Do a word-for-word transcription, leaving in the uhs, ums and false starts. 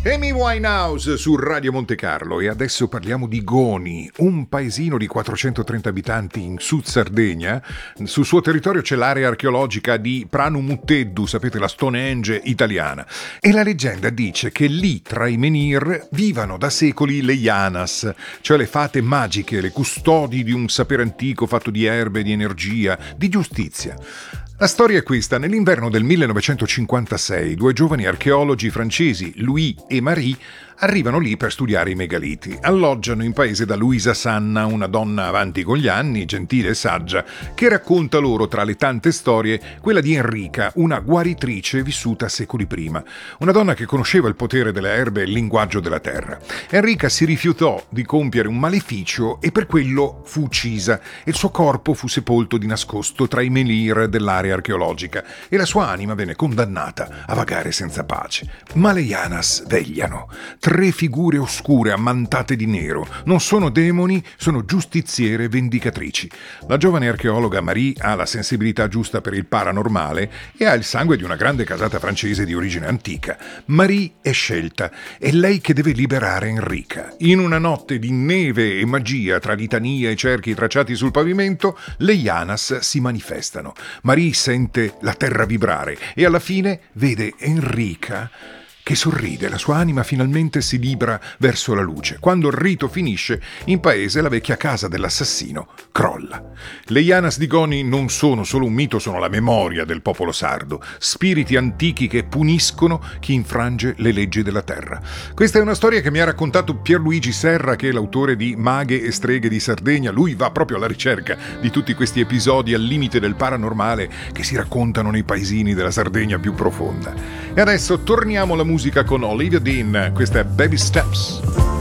Amy Winehouse su Radio Monte Carlo. E adesso parliamo di Goni, un paesino di quattrocentotrenta abitanti in Sud Sardegna. Sul suo territorio c'è l'area archeologica di Pranu Mutteddu, sapete, la Stonehenge italiana. E la leggenda dice che lì tra i menhir vivano da secoli le Yanas, cioè le fate magiche, le custodi di un sapere antico fatto di erbe, di energia, di giustizia. La storia è questa: nell'inverno del millenovecentocinquantasei due giovani archeologi francesi, Louis e Marie, arrivano lì per studiare i megaliti. Alloggiano in paese da Luisa Sanna, una donna avanti con gli anni, gentile e saggia, che racconta loro, tra le tante storie, quella di Enrica, una guaritrice vissuta secoli prima. Una donna che conosceva il potere delle erbe e il linguaggio della terra. Enrica si rifiutò di compiere un maleficio e per quello fu uccisa, e il suo corpo fu sepolto di nascosto tra i menhir dell'area archeologica e la sua anima venne condannata a vagare senza pace. Ma le Yanas vegliano. Tre figure oscure ammantate di nero. Non sono demoni, sono giustiziere vendicatrici. La giovane archeologa Marie ha la sensibilità giusta per il paranormale e ha il sangue di una grande casata francese di origine antica. Marie è scelta, è lei che deve liberare Enrica. In una notte di neve e magia, tra litanie e cerchi tracciati sul pavimento, le Yanas si manifestano. Marie sente la terra vibrare e alla fine vede Enrica che sorride. La sua anima finalmente si libera verso la luce. Quando il rito finisce, in paese la vecchia casa dell'assassino crolla. Le Yanas di Goni non sono solo un mito, sono la memoria del popolo sardo, spiriti antichi che puniscono chi infrange le leggi della terra. Questa è una storia che mi ha raccontato Pierluigi Serra, che è l'autore di Maghe e streghe di Sardegna. Lui va proprio alla ricerca di tutti questi episodi al limite del paranormale che si raccontano nei paesini della Sardegna più profonda. E adesso torniamo alla musica con Olivia Dean. Questa è Baby Steps.